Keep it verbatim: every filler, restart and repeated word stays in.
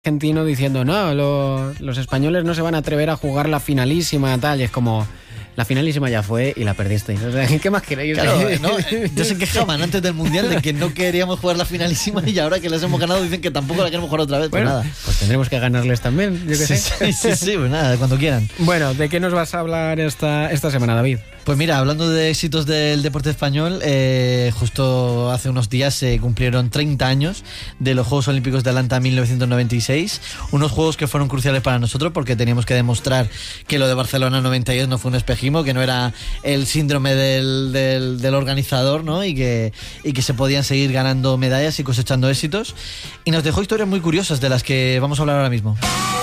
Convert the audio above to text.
argentino diciendo no, lo, los españoles no se van a atrever a jugar la finalísima, tal, y es como... La finalísima ya fue y la perdisteis. O sea, ¿qué más queréis? Claro, ¿no? Ya se quejaban antes del Mundial de que no queríamos jugar la finalísima y ahora que les hemos ganado dicen que tampoco la queremos jugar otra vez. Bueno, pues nada. Pues tendremos que ganarles también, yo qué sí, sé. Sí, sí, sí, pues nada, cuando quieran. Bueno, ¿de qué nos vas a hablar esta, esta semana, David? Pues mira, hablando de éxitos del deporte español, eh, justo hace unos días se cumplieron treinta años de los Juegos Olímpicos de Atlanta mil novecientos noventa y seis, unos juegos que fueron cruciales para nosotros porque teníamos que demostrar que lo de Barcelona noventa y dos no fue un espejismo, que no era el síndrome del, del, del organizador, ¿no? Y que, y que se podían seguir ganando medallas y cosechando éxitos, y nos dejó historias muy curiosas de las que vamos a hablar ahora mismo.